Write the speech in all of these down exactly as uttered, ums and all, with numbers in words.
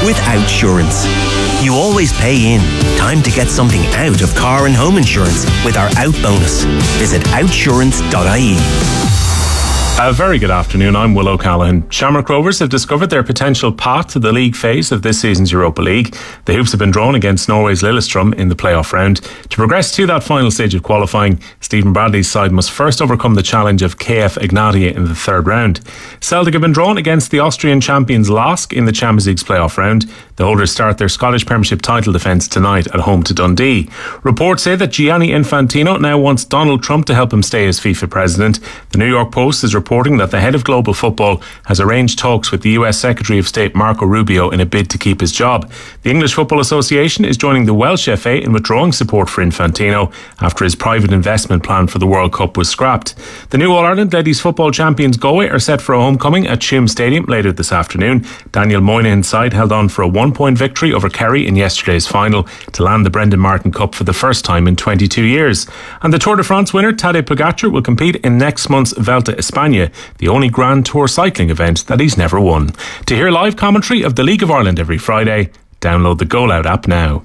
with Outsurance. You always pay in. Time to get something out of car and home insurance with our Out bonus. Visit outsurance dot I E. A very good afternoon, I'm Will O'Callaghan. Shamrock Rovers have discovered their potential path to the league phase of this season's Europa League. The Hoops have been drawn against Norway's Lillestrøm in the playoff round. To progress to that final stage of qualifying, Stephen Bradley's side must first overcome the challenge of K F Ignatia in the third round. Celtic have been drawn against the Austrian champions Lask in the Champions League's playoff round. The holders start their Scottish Premiership title defence tonight at home to Dundee. Reports say that Gianni Infantino now wants Donald Trump to help him stay as FIFA president. The New York Post is reporting that the head of global football has arranged talks with the U S Secretary of State Marco Rubio in a bid to keep his job. The English Football Association is joining the Welsh F A in withdrawing support for Infantino after his private investment plan for the World Cup was scrapped. The new All-Ireland Ladies Football champions Galway are set for a homecoming at Tuam Stadium later this afternoon. Daniel Moynihan's side held on for a one-point victory over Kerry in yesterday's final to land the Brendan Martin Cup for the first time in twenty-two years. And the Tour de France winner Tadej Pogacar will compete in next month's Vuelta a España, the only Grand Tour cycling event that he's never won. To hear live commentary of the League of Ireland every Friday, download the Goal Out app now.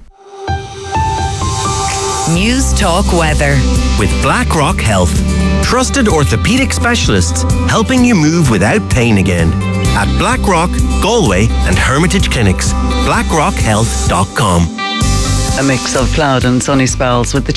News Talk Weather with Blackrock Health. Trusted orthopaedic specialists helping you move without pain again. At Blackrock, Galway and Hermitage Clinics. blackrock health dot com. A mix of cloud and sunny spells with the